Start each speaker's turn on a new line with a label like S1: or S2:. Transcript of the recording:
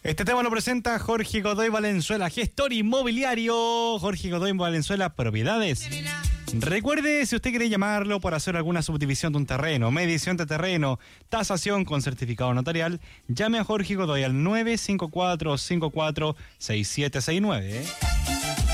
S1: Este tema lo presenta Jorge Godoy Valenzuela, gestor inmobiliario. Jorge Godoy Valenzuela, propiedades. Recuerde, si usted quiere llamarlo por hacer alguna subdivisión de un terreno, medición de terreno, tasación con certificado notarial, llame a Jorge Godoy al 954-54-6769.